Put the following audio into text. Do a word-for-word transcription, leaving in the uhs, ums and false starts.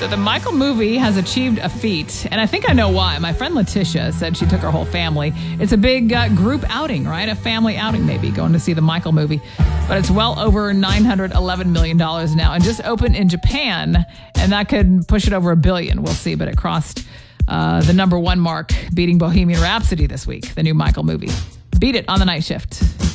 So the Michael movie has achieved a feat, and I think I know why. My friend Letitia said she took her whole family. It's a big uh, group outing, right? A family outing, maybe, going to see the Michael movie. But it's well over nine hundred eleven million dollars now, and just opened in Japan, and that could push it over a billion. We'll see, but it crossed uh, the number one mark, beating Bohemian Rhapsody this week, the new Michael movie. Beat it on the night shift.